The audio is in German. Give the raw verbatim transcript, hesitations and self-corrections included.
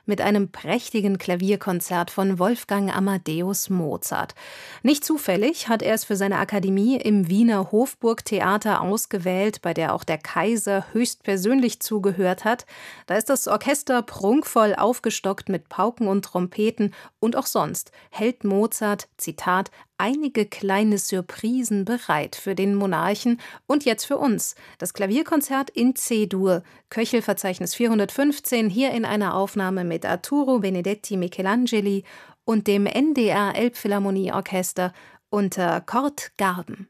mit einem prächtigen Klavierkonzert von Wolfgang Amadeus Mozart. Nicht zufällig hat er es für seine Akademie im Wiener Hofburgtheater ausgewählt, bei der auch der Kaiser höchstpersönlich zugehört hat. Da ist das Orchester prunkvoll aufgestockt mit Pauken und Trompeten und auch sonst hält Mozart, Zitat, einige kleine Surprisen bereit für den Monarchen und jetzt für uns. Das Klavierkonzert in C-Dur, Köchelverzeichnis vierhundertfünfzehn, hier in einer Aufnahme mit Arturo Benedetti Michelangeli und dem N D R Elbphilharmonieorchester unter Kurt Garben.